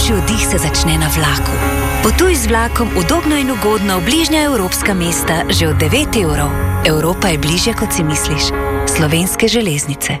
Najlepši oddih se začne na vlaku. Potuj z vlakom udobno in ugodno v bližnja evropska mesta že od 9 evrov. Evropa je bližje, kot si misliš. Slovenske železnice.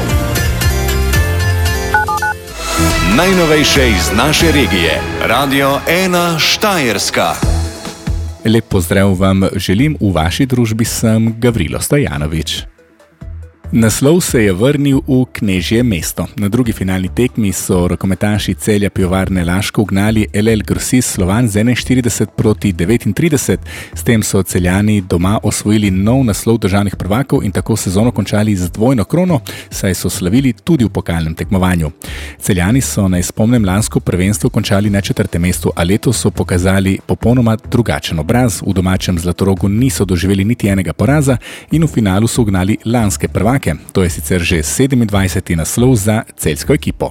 Najnovejše iz naše regije. Radio 1 Štajerska. Lep pozdrav vam želim, v vaši družbi sem Gavrilo Stojanovič. Naslov se je vrnil v knežje mesto. Na drugi finalni tekmi so rokometaši Celja Pivovarne Laško ugnali LL Grosist Slovan z 41-39. S tem so Celjani doma osvojili nov naslov državnih prvakov in tako sezono končali z dvojno krono, saj so slavili tudi v pokalnem tekmovanju. Celjani so na izpomnem lansko prvenstvo končali na 4. mestu, a letos so pokazali popolnoma drugačen obraz. V domačem Zlatorogu niso doživeli niti enega poraza in v finalu so ugnali lanske prvake. To je sicer že 27. naslov za celjsko ekipo.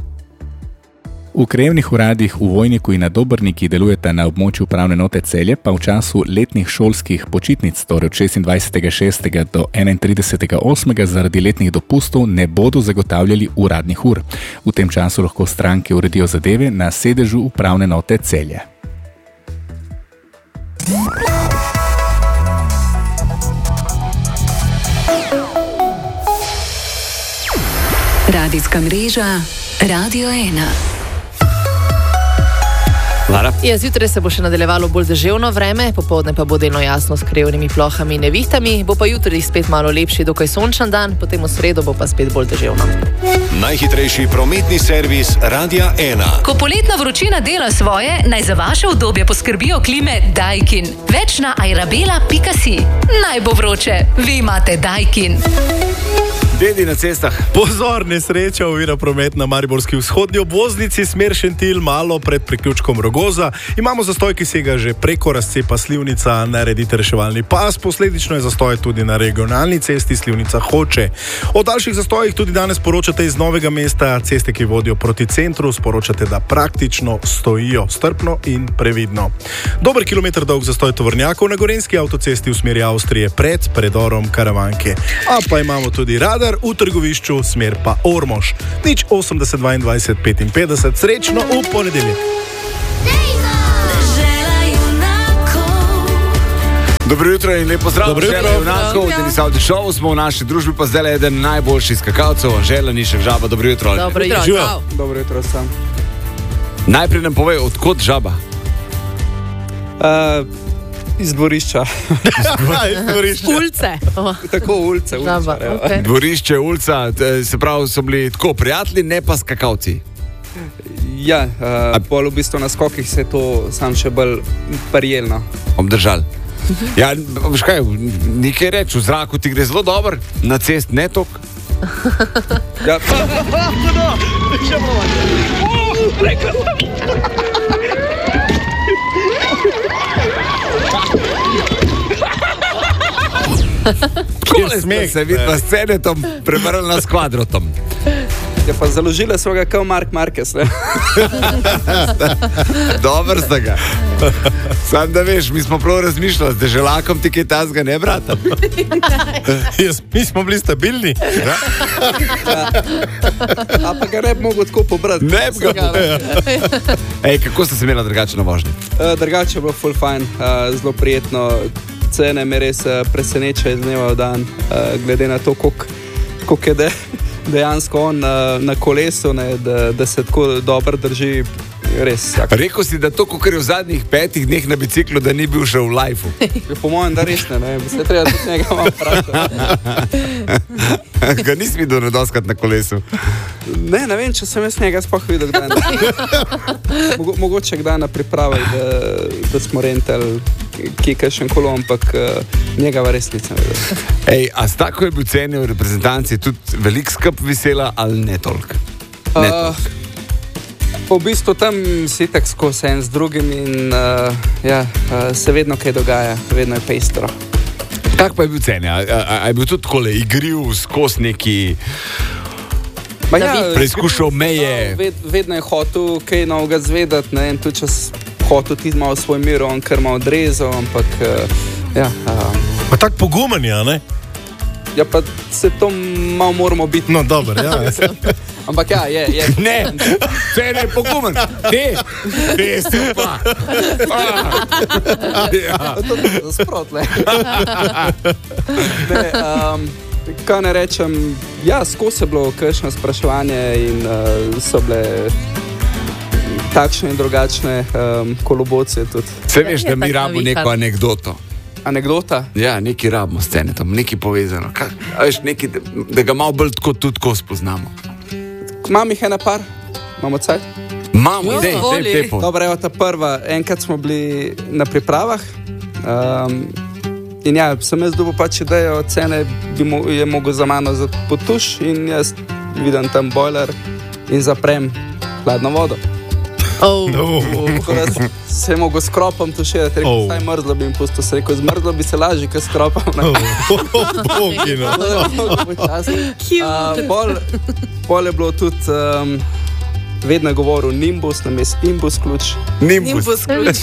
V krajevnih uradih v Vojniku in na Dobrniki delujeta na območju upravne enote Celje, pa v času letnih šolskih počitnic, torej od 26.6. do 31.8. zaradi letnih dopustov ne bodo zagotavljali uradnih ur. V tem času lahko stranke uredijo zadeve na sedežu upravne enote Celje. Radijska mreža Radio 1. Lara? Ja, zjutraj se bo še nadaljevalo bolj deževno vreme, popoldne pa bo delno jasno s krajevnimi plohami in nevihtami, bo pa jutri spet malo lepši, dokaj sončen dan, potem v sredo bo pa spet bolj deževno. Najhitrejši prometni servis Radia 1. Ko poletna vročina dela svoje, naj za vaše udobje poskrbijo klime Daikin. Več na airabela.si. Naj bo vroče, vi imate Daikin. Dedi na cestah. Pozor, nesreča ovira promet na mariborski vzhodni obvoznici smer Šentilj, malo pred priključkom Rogoza. Imamo zastoj, ki sega že preko razcepa Slivnica, naredite reševalni pas, posledično je zastoj tudi na regionalni cesti Slivnica Hoče. O daljših zastojih tudi danes poročate iz Novega mesta, ceste, ki vodijo proti centru, sporočate, da praktično stojijo strpno in previdno. Dober kilometer dolg zastoj tovornjakov na gorenjski avtocesti v smeri Avstrije pred predorom Karavanke. A pa imamo tudi radar v trgovišču, smer pa Ormož. 080 22 55, srečno v ponedeljek. Dobro jutro in lepo zdrav. Dobro jutro. Denis Audi Show smo v naši družbi, pa zdaj eden najboljših skakalcev, Anžela Nišek Žaba. Dobro jutro. Dobro jutro. Dobro jutro sam. Najprej nam povej, odkot Žaba? Iz dvorišča. Ulice. Tako ulice. Okay. Dvorišče, ulica, se pravi, so bili tako prijatelji, ne pa skakalci. Ja, bolj v bistvu na skokih se je to sam še bolj prijelno Obdržal. Ja, veš kaj, nekaj reč, v zraku ti gre zelo dobro, na cest ne tok. Ja. Kole smeh se vidi na scenetom, prebrala s kvadrotom. Ja, pa založile so ga kao Mark Marquez, ne? Dober sta ga. Sam da veš, mi smo prav razmišljali, z deželakom ti kaj tazga ne, brata? Mi smo bili stabilni. A pa ga ne bi mogel tako pobrati. Ne bi ga. Ej, kako ste se imela drugače na vožnji? Drugače je bilo full fine, zelo prijetno. Cene me res preseneča iz dneva v dan, glede na to, koliko je dejansko on na kolesu, ne, da se tako dobro drži. Res. Rekel si, da to, kot je v zadnjih 5 dneh na biciklu, da ni bil še v lifeu. Po mojem, da res ne, bi se treba tudi njega malo vprašati. Ga nisi videl nedoskrat na kolesu? Ne vem, če sem jaz njega sploh videl kdaj. Mogoče kdaj na pripravi, da smo rentali kakšen kolo, ampak njega res nisem videl. Ej, a s tako je bil cenil v reprezentanci tudi velik skrb vesela ali ne toliko? V bistvu tam si tak skozi en z drugim in se vedno kaj dogaja, vedno je pestro. Kak pa je bil cene? A je bil tudi takole igriv skozi neki preizkušal meje? Vedno je hotel kaj novega zvedati, ne, in tudi če hotel ti malo svoj mir, on kar malo odrezal, ampak Pa tak pogumen je, ne? Ja, pa se to malo moramo biti. No, dobro, ja. Ampak ja, je. Ne, vse je pogumen. Te so pa. Ja. To je zasprotle. Kaj ne rečem, ja, skozi je bilo kakšno spraševanje in so bile takšne in drugačne kolobocije tudi. Se veš, da mi rabimo neko anekdoto. Anekdota? Ja, nekaj rabimo scene tam, nekaj povezano. Veš, nekaj, da ga malo bolj tudi ko spoznamo. Imam jih ena par, imamo cajt? Imamo, dej po. Dobro, evo ta prva. Enkrat smo bili na pripravah in ja, sem jaz dobil pač idejo, cene je mogel za mano potuš in jaz vidim tam bojler in zaprem hladno vodo. Tako da se je mogel s kropom tuširati, rekel, saj mrzlo bi jim pustil, se rekel, zmrzlo bi se lažje, kot s kropom. Pol je bilo tudi, vedno je govoril Nimbus, namest Imbus ključ. Nimbus ključ.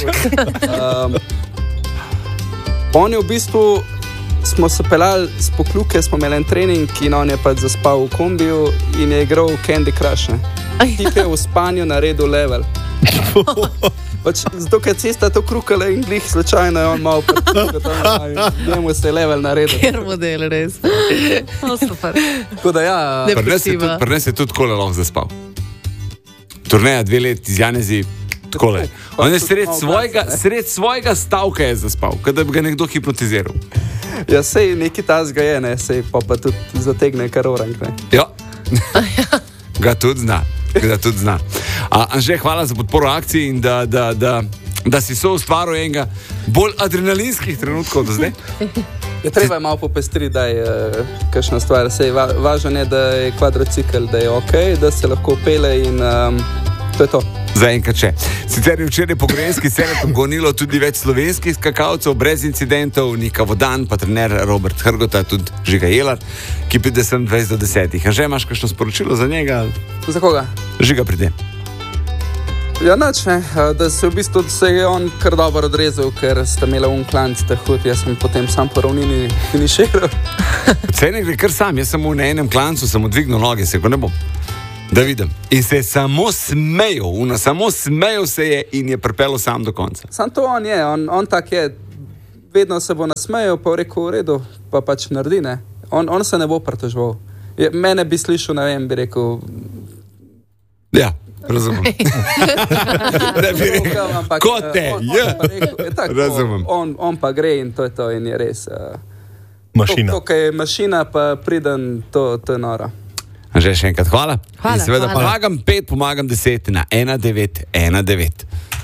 On je v bistvu, smo se pelali z Pokljuke, smo imeli en trening in on je pač zaspal v kombiju in je igral Candy Crush. Tip je v spanju naredil level. Pač, zato, ker cesta to krukala in glih slučajno je on malo prišel, njemu se je level naredil. Ker model, res. Super. Tako da ja. Prnes je tudi kole lahko zaspal. Turneja 2 let iz Janezi, takole. On je sred svojega stavka je zaspal, kada bi ga nekdo hipnotiziral. Ja, sej neki tazga je, ne, sej pa tudi zategne kar orang, ne. Ja. Ga tudi zna. Anže, hvala za podporo akciji in da si soustvaril enega bolj adrenalinskih trenutkov do zdaj. Je treba je malo popestriti, da je kakšna stvar. Sej važno je, da je kvadrocikl, da je ok, da se lahko pele in to je to. Zaenkrat še. Sicer je včeraj po Gorenjski seletom gonilo tudi več slovenskih skakalcev brez incidentov, Nika Vodan, pa trener Robert Hrgota, tudi Žiga Jelar, ki pride sem 20 do 10. Anže, imaš kakšno sporočilo za njega? Za koga? Žiga pride. Ja, nič ne, da se v bistvu se je on kar dobro odrezal, ker sta imela klanc ta hud, jaz sem potem sam po ravnini finiširal. Saj ne gre kar sam, jaz sem v enem klancu, sem odvignil noge, se ko ne bom. Da vidim. In se je samo smejal se je in je pripelil sam do konca. Sam to on je, on tak je, vedno se bo nasmejal, pa rekel v redu, pa pač naredi, ne. On se ne bo pritoževal. Mene bi slišal, ne vem, bi rekel... Ja, razumem. Ne bi rekel, kot te, razumem. On pa gre in to je to in je res... Mašina. To, kaj je mašina, pa priden, to je noro. Anže, še enkrat hvala. Hvala. In seveda pomagam 5, pomagam 10 na 1919.